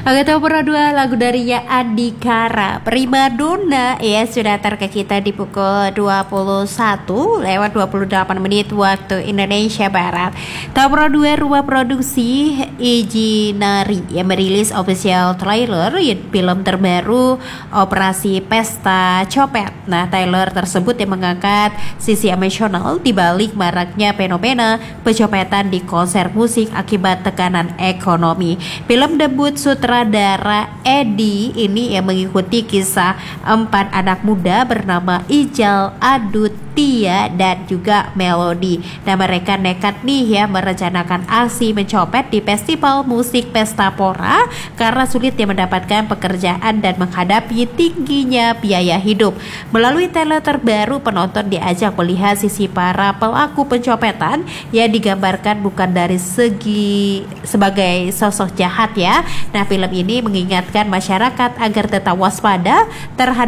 Oke, nomor 2 lagu dari Ya Andikara, Primadona ya, sudah ke kita di pukul 21:28 waktu Indonesia Barat. Nomor 2 rumah produksi Ijinari yang merilis official trailer film terbaru Operasi Pesta Copet. Nah, trailer tersebut yang mengangkat sisi emosional di balik maraknya fenomena pencopetan di konser musik akibat tekanan ekonomi. Film debut sutradara Edi ini yang mengikuti kisah 4 anak muda bernama Ijal, Adut, Tia, dan juga Melody. Nah, mereka nekat nih ya merencanakan aksi mencopet di festival musik Pesta Pora karena sulit ya mendapatkan pekerjaan dan menghadapi tingginya biaya hidup. Melalui trailer terbaru, penonton diajak melihat sisi para pelaku pencopetan yang digambarkan bukan dari segi sebagai sosok jahat ya. Nah, film ini mengingatkan masyarakat agar tetap waspada terhadap